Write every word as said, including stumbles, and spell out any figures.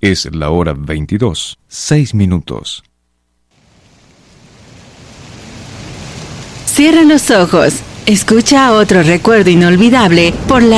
Es la hora veintidós, seis minutos. Cierra los ojos. Escucha otro recuerdo inolvidable por la